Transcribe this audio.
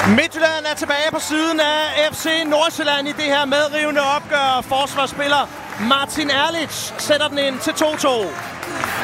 Midtjylland er tilbage på siden af FC Nordsjælland i det her medrivende opgør. Forsvarsspiller Martin Erlich sætter den ind til 2-2.